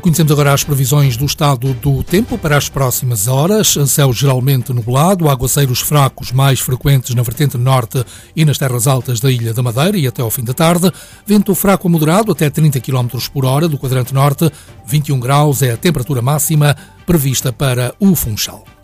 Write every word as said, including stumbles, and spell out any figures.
Conhecemos agora as previsões do estado do tempo para as próximas horas. Céu geralmente nublado, aguaceiros fracos mais frequentes na vertente norte e nas terras altas da Ilha da Madeira e até ao fim da tarde. Vento fraco a moderado até trinta quilómetros por hora do quadrante norte. vinte e um graus é a temperatura máxima prevista para o Funchal.